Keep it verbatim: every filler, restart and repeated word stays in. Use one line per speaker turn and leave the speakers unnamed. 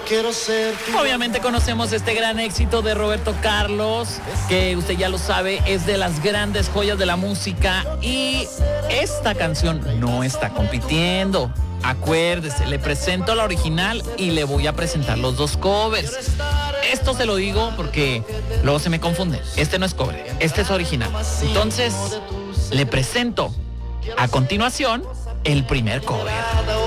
quiero ser tu...
Obviamente conocemos este gran éxito de Roberto Carlos, que usted ya lo sabe, es de las grandes joyas de la música, y esta canción no está compitiendo. Acuérdese, le presento la original y le voy a presentar los dos covers. Esto se lo digo porque luego se me confunde. Este no es cover, este es original. Entonces, le presento a continuación el primer cover.